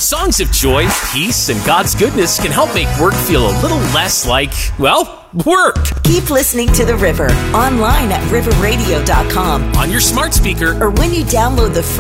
Songs of joy, peace, and God's goodness can help make work feel a little less like, well, work. Keep listening to The River online at riverradio.com On your smart speaker or when you download the